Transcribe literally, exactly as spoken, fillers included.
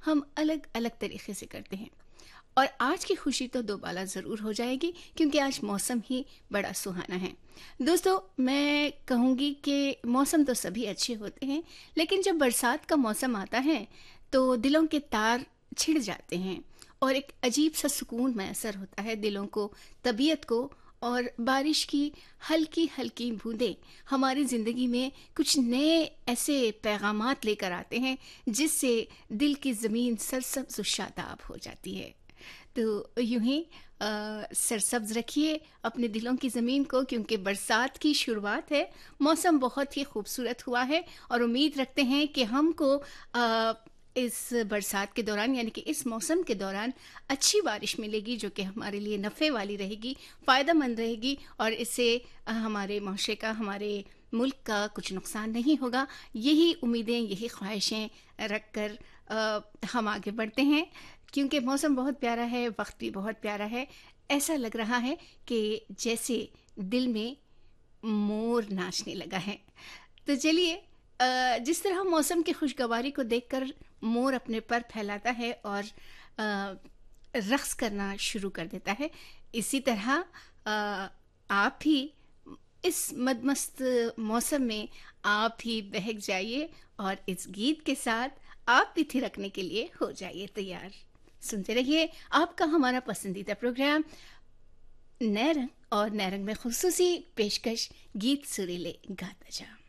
हम अलग अलग तरीके से करते हैं। और आज की खुशी तो दोबाला ज़रूर हो जाएगी क्योंकि आज मौसम ही बड़ा सुहाना है। दोस्तों, मैं कहूँगी कि मौसम तो सभी अच्छे होते हैं, लेकिन जब बरसात का मौसम आता है तो दिलों के तार छिड़ जाते हैं और एक अजीब सा सुकून मैसर होता है दिलों को, तबीयत को। और बारिश की हल्की हल्की बूंदें हमारी ज़िंदगी में कुछ नए ऐसे पैगामात लेकर आते हैं जिससे दिल की ज़मीन सरसब्ज़ और शादाब हो जाती है। तो यूं ही अ, सरसब्ज रखिए अपने दिलों की ज़मीन को, क्योंकि बरसात की शुरुआत है। मौसम बहुत ही खूबसूरत हुआ है और उम्मीद रखते हैं कि हमको अ, इस बरसात के दौरान, यानी कि इस मौसम के दौरान अच्छी बारिश मिलेगी जो कि हमारे लिए नफ़े वाली रहेगी, फ़ायदेमंद रहेगी और इससे अ, हमारे माशरे का, हमारे मुल्क का कुछ नुकसान नहीं होगा। यही उम्मीदें, यही ख्वाहिशें रख कर अ, हम आगे बढ़ते हैं, क्योंकि मौसम बहुत प्यारा है, वक्त भी बहुत प्यारा है। ऐसा लग रहा है कि जैसे दिल में मोर नाचने लगा है। तो चलिए, अ, जिस तरह मौसम की खुशगवारी को देखकर मोर अपने पर फैलाता है और अ, रक़्स करना शुरू कर देता है, इसी तरह अ, आप भी इस मदमस्त मौसम में आप भी बहक जाइए और इस गीत के साथ आप भी थिरकने के लिए हो जाइए तैयार। सुनते रहिए आपका हमारा पसंदीदा प्रोग्राम नए रंग, और नए रंग में खुसूसी पेशकश गीत सुरीले गाता जा।